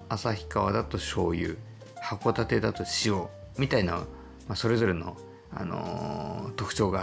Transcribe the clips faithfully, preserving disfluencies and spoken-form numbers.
旭川だと醤油、函館だと塩みたいな、まあ、それぞれの、あのー、特徴があって、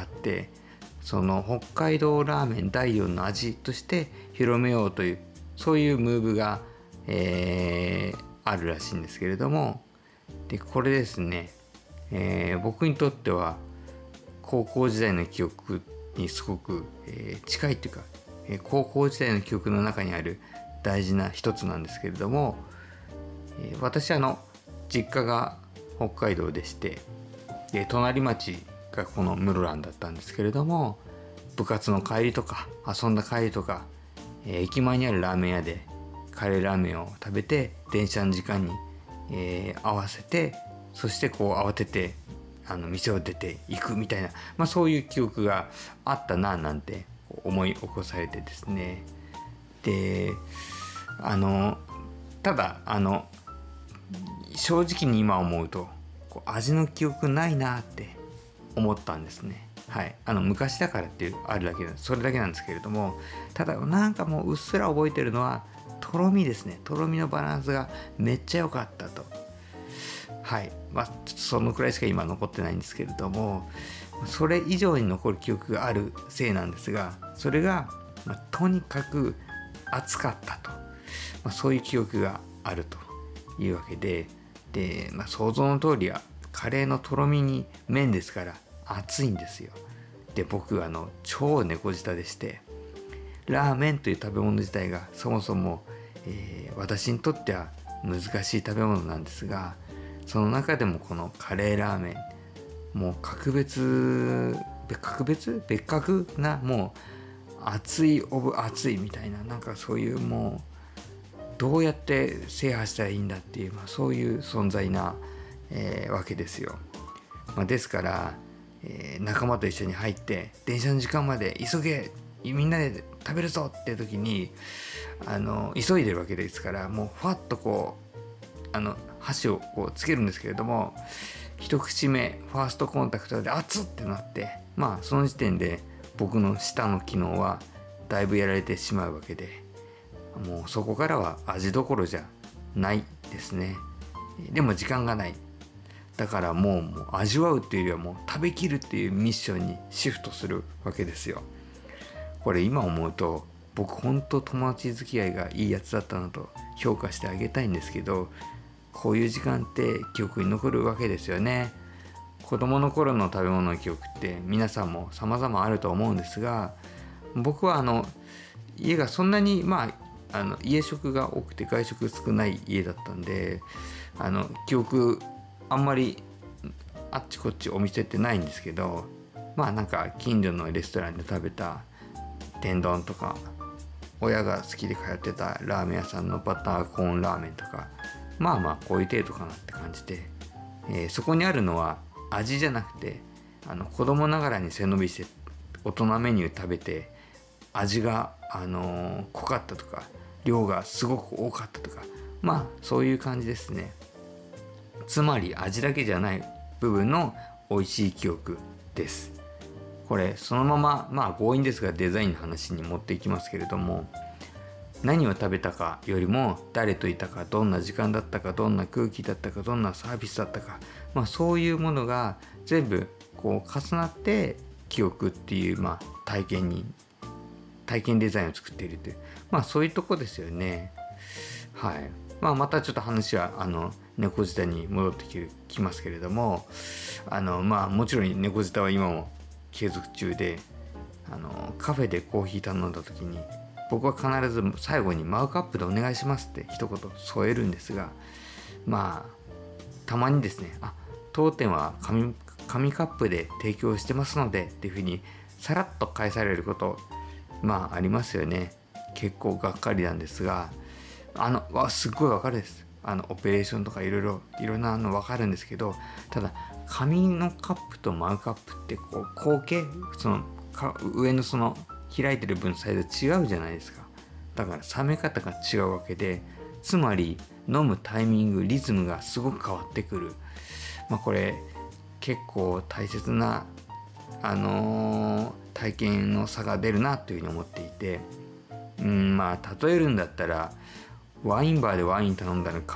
その北海道ラーメンだいよんの味として広めようという、そういうムーブが、えー、あるらしいんですけれども、でこれですね、えー、僕にとっては高校時代の記憶にすごく、えー、近いというか、えー、高校時代の記憶の中にある大事な一つなんですけれども、えー、私あの実家が北海道でして、で隣町がこの室蘭だったんですけれども、部活の帰りとか遊んだ帰りとか、えー、駅前にあるラーメン屋でカレーラーメンを食べて電車の時間に、えー、合わせて、そしてこう慌ててあの店を出ていくみたいな、まあ、そういう記憶があったななんて思い起こされてですね。であのただあの正直に今思うとこう味の記憶ないなって思ったんですね。はい、あの昔だからっていうあるだけで、それだけなんですけれども、ただなんかもううっすら覚えてるのはとろみですね。とろみのバランスがめっちゃ良かったと。はい、まあちょっとそのくらいしか今残ってないんですけれども、それ以上に残る記憶があるせいなんですが、それが、まあ、とにかく熱かったと、まあ、そういう記憶があるというわけで、で、まあ、想像の通りはカレーのとろみに麺ですから熱いんですよ。で僕あの超猫舌でして、ラーメンという食べ物自体がそもそも、えー、私にとっては難しい食べ物なんですが、その中でもこのカレーラーメン、もう格別格別別格な、もう熱いオブ熱いみたいな、なんかそういう、もうどうやって制覇したらいいんだっていう、まあ、そういう存在な、えー、わけですよ。まあ、ですから、えー、仲間と一緒に入って電車の時間まで急げ、みんなで食べるぞって時にあの急いでるわけですから、もうファッとこうあの箸をこうつけるんですけれども、一口目ファーストコンタクトで熱っってなって、まあその時点で僕の舌の機能はだいぶやられてしまうわけで、もうそこからは味どころじゃないですね。でも時間がない。だからもう、もう味わうっていうよりはもう食べきるっていうミッションにシフトするわけですよ。これ今思うと僕本当友達付き合いがいいやつだったなと評価してあげたいんですけど、こういう時間って記憶に残るわけですよね。子供の頃の食べ物の記憶って皆さんも様々あると思うんですが、僕はあの家がそんなに、まあ、あの家食が多くて外食少ない家だったんで、あの記憶あんまりあっちこっちお店ってないんですけど、まあなんか近所のレストランで食べた天丼とか、親が好きで通ってたラーメン屋さんのバターコーンラーメンとか、まあまあこういう程度かなって感じで、えー、そこにあるのは味じゃなくて、あの子供ながらに背伸びして大人メニュー食べて味が、あのー、濃かったとか量がすごく多かったとか、まあそういう感じですね。つまり味だけじゃない部分の美味しい記憶です。これそのまま、まあ強引ですがデザインの話に持っていきますけれども、何を食べたかよりも誰といたか、どんな時間だったか、どんな空気だったか、どんなサービスだったか、まあそういうものが全部こう重なって記憶っていう、まあ体験に体験デザインを作っているという、まあそういうとこですよね。はい。まあまたちょっと話はあの猫舌に戻ってきるきますけれども、あのまあもちろん猫舌は今も継続中で、あのカフェでコーヒー頼んだ時に僕は必ず最後にマグカップでお願いしますって一言添えるんですが、まあたまにですね、あ、当店は紙紙カップで提供してますのでっていうふうにさらっと返されることまあありますよね。結構がっかりなんですが、あのわすっごいわかるです。あのオペレーションとかいろいろいろんなのわかるんですけど、ただ紙のカップとマグカップってこう口径、そのか上のその開いてる分サイズ違うじゃないですか。だから冷め方が違うわけで、つまり飲むタイミング、リズムがすごく変わってくる。まあこれ結構大切なあのー、体験の差が出るなというふうに思っていて、うん、まあ例えるんだったらワインバーでワイン頼んだら